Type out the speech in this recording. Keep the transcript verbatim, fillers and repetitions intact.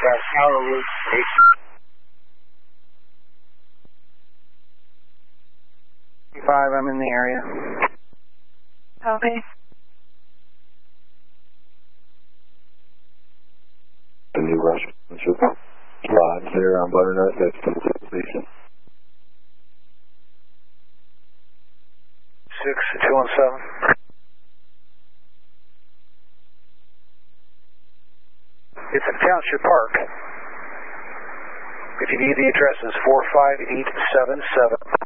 That's Tower Route eight. Five, I'm in the area. Okay. The new rush lodge there on Butternut, that's the station. Six, two one seven. It's in Township Park. If you need the address, it's four five eight seven seven.